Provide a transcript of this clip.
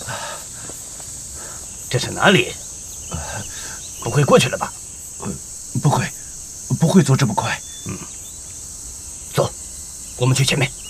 这是哪里？不会过去了吧？ 不会，不会走这么快。 走，我们去前面。